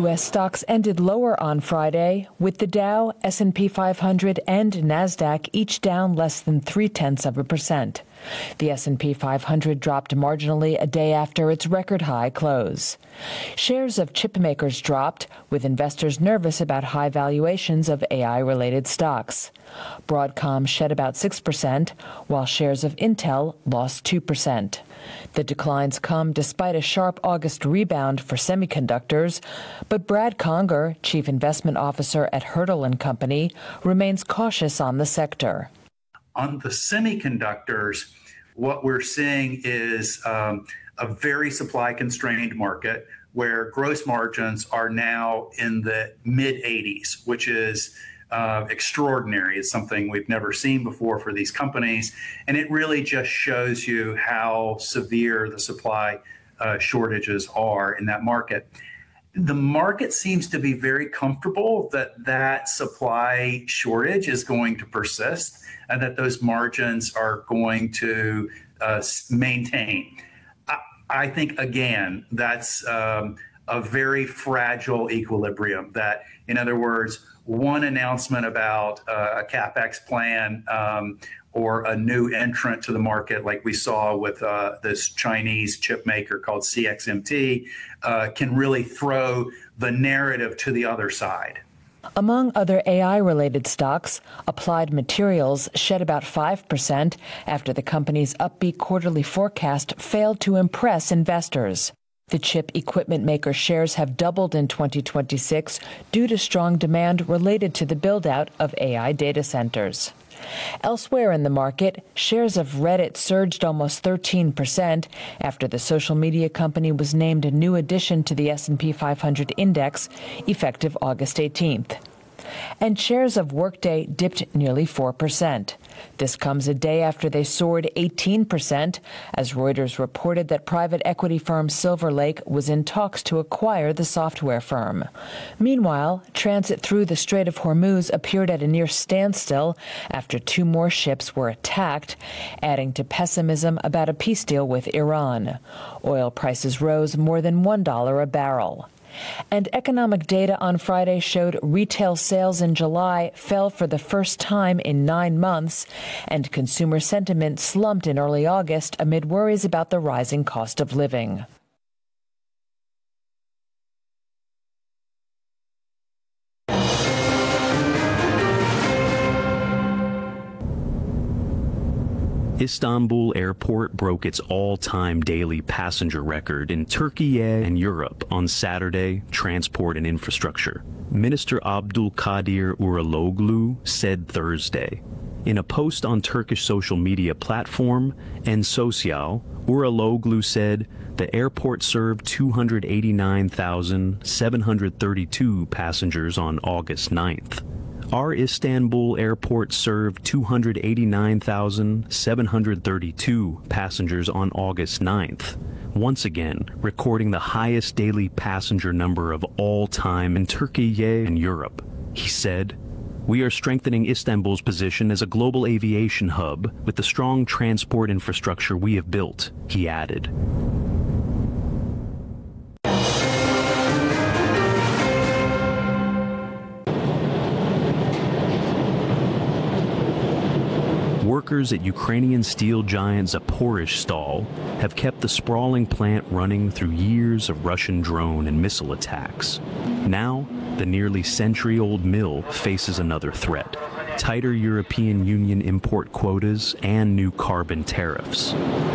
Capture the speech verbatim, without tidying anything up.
U S stocks ended lower on Friday, with the Dow, S and P five hundred, and NASDAQ each down less than three-tenths of a percent. The S and P five hundred dropped marginally a day after its record high close. Shares of chip makers dropped, with investors nervous about high valuations of A I-related stocks. Broadcom shed about six percent, while shares of Intel lost two percent. The declines come despite a sharp August rebound for semiconductors, but Brad Conger, chief investment officer at Hurdle and Company, remains cautious on the sector. On the semiconductors, what we're seeing is um, a very supply-constrained market where gross margins are now in the mid eighties, which is uh, extraordinary. It's something we've never seen before for these companies, and it really just shows you how severe the supply uh, shortages are in that market. The market seems to be very comfortable that that supply shortage is going to persist and that those margins are going to uh, maintain. I, I think, again, that's um, a very fragile equilibrium. That, in other words, one announcement about uh, a CapEx plan um, or a new entrant to the market, like we saw with uh, this Chinese chip maker called C X M T, uh, can really throw the narrative to the other side. Among other A I-related stocks, Applied Materials shed about five percent after the company's upbeat quarterly forecast failed to impress investors. The chip equipment maker shares have doubled in twenty twenty-six due to strong demand related to the build-out of A I data centers. Elsewhere in the market, shares of Reddit surged almost thirteen percent after the social media company was named a new addition to the S and P five hundred index effective August eighteenth. And shares of Workday dipped nearly four percent. This comes a day after they soared eighteen percent, as Reuters reported that private equity firm Silver Lake was in talks to acquire the software firm. Meanwhile, transit through the Strait of Hormuz appeared at a near standstill after two more ships were attacked, adding to pessimism about a peace deal with Iran. Oil prices rose more than one dollar a barrel. And economic data on Friday showed retail sales in July fell for the first time in nine months, and consumer sentiment slumped in early August amid worries about the rising cost of living. Istanbul Airport broke its all-time daily passenger record in Turkey and Europe on Saturday, Transport and Infrastructure. Minister Abdulkadir Uraloglu said Thursday. In a post on Turkish social media platform Ensosyal, Uraloglu said the airport served two hundred eighty-nine thousand seven hundred thirty-two passengers on August ninth. Our Istanbul airport served two hundred eighty-nine thousand seven hundred thirty-two passengers on August ninth, once again recording the highest daily passenger number of all time in Turkey and Europe. He said, "We are strengthening Istanbul's position as a global aviation hub with the strong transport infrastructure we have built," he added. Workers at Ukrainian steel giant Zaporizhzhstal have kept the sprawling plant running through years of Russian drone and missile attacks. Now, the nearly century-old mill faces another threat: tighter European Union import quotas and new carbon tariffs.